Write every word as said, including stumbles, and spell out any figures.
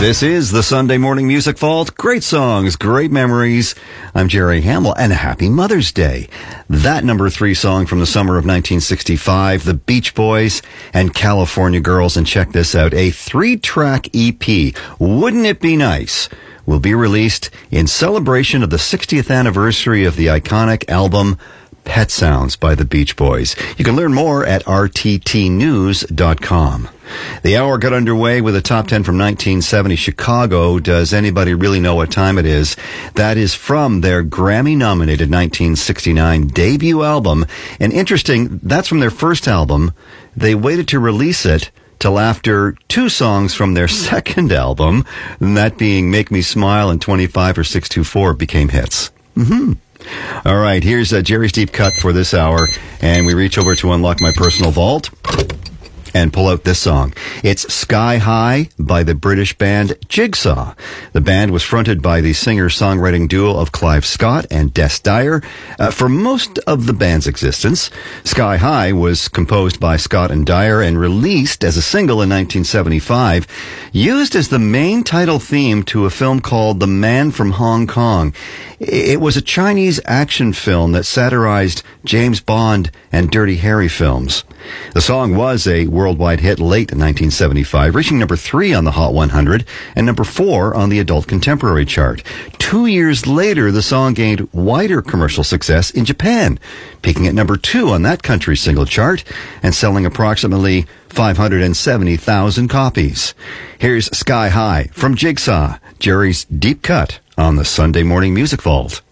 This is the Sunday Morning Music Vault. Great songs, great memories. I'm Jerry Hamill, and happy Mother's Day. That number three song from the summer of nineteen sixty-five, The Beach Boys and California Girls. And check this out, a three-track E P, Wouldn't It Be Nice, will be released in celebration of the sixtieth anniversary of the iconic album Pet Sounds by the Beach Boys. You can learn more at r t t news dot com. The hour got underway with a top ten from nineteen seventy Chicago. Does anybody really know what time it is? That is from their Grammy-nominated nineteen sixty-nine debut album. And interesting, that's from their first album. They waited to release it till after two songs from their second album, that being Make Me Smile and twenty-five or six two four, became hits. Mm-hmm. All right, here's uh, Jerry's Deep Cut for this hour, and we reach over to unlock my personal vault and pull out this song. It's Sky High by the British band Jigsaw. The band was fronted by the singer-songwriting duo of Clive Scott and Des Dyer. Uh, for most of the band's existence, Sky High was composed by Scott and Dyer and released as a single in nineteen seventy-five, used as the main title theme to a film called The Man from Hong Kong. It was a Chinese action film that satirized James Bond and Dirty Harry films. The song was a worldwide hit late in nineteen seventy-five, reaching number three on the Hot one hundred and number four on the Adult Contemporary chart. Two years later, the song gained wider commercial success in Japan, peaking at number two on that country's single chart and selling approximately five hundred seventy thousand copies. Here's Sky High from Jigsaw, Jerry's Deep Cut on the Sunday Morning Music Vault.